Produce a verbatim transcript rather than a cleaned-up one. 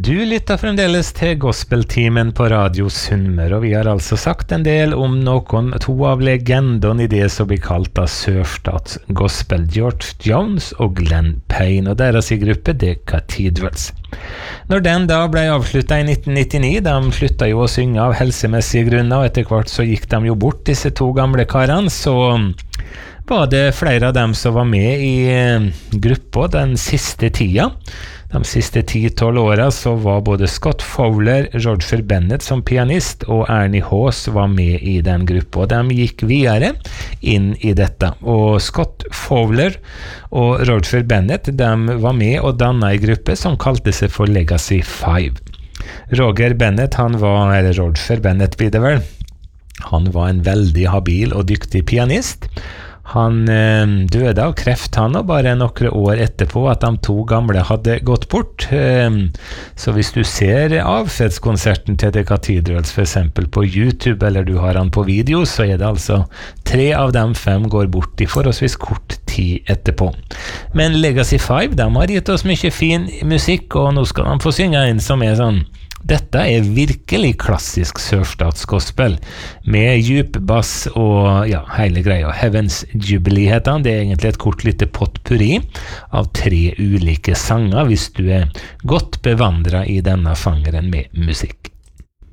Du lytter fremdeles til Gospeltimen på Radio Sunnmøre, og vi har altså sagt en del om noen, to av legendene i det som blir kalt av Sørstats Gospel, George Jones og Glenn Payne, og deres i gruppe The Cathedrals. Når den da ble avsluttet i nitten nittini, de sluttet jo å synge av helsemessige grunner, og etter hvert så gikk de jo bort, disse to gamle karene, så var det flere av dem som var med i gruppa den siste tida. De siste ti til tolv åra så var både Scott Fowler, Roger Bennett som pianist og Ernie Haas var med i den gruppa. De gikk videre inn i dette, og Scott Fowler og Roger Bennett de var med og dannet en gruppe som kalte seg for Legacy Five. Roger Bennett, han var, eller Roger Bennett blir det vel, han var en veldig habil og dyktig pianist. Han eh, døde av kreft han, og bare noen år etterpå at de to gamle hadde gått bort. Eh, så hvis du ser avskjedskonserten til The Cathedrals for eksempel på YouTube, eller du har han på video, så er det altså tre av dem fem går bort i forholdsvis kort tid etterpå. Men Legacy Five, de har gitt oss mye fin musikk, og nå skal de få synge en som er sånn. Dette er virkelig klassisk sørstatsgospel, med djup bass og ja, hele greia. Heavens Jubilee heter han. Det er egentlig et kort lite potpurri av tre ulike sanger, hvis du er godt bevandret i denne fangeren med musikk.